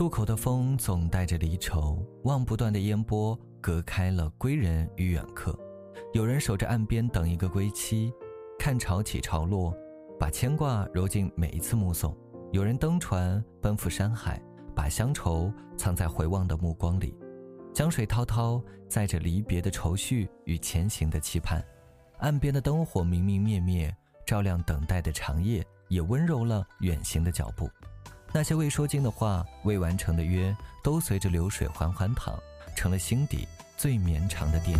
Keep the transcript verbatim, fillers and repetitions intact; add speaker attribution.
Speaker 1: 渡口的风总带着离愁，望不断的烟波隔开了归人与远客。有人守着岸边等一个归期，看潮起潮落，把牵挂揉进每一次目送。有人登船奔赴山海，把乡愁藏在回望的目光里。江水滔滔，载着离别的愁绪与前行的期盼。岸边的灯火明明灭灭，照亮等待的长夜，也温柔了远行的脚步。那些未说尽的话，未完成的约，都随着流水缓缓淌，成了心底最绵长的惦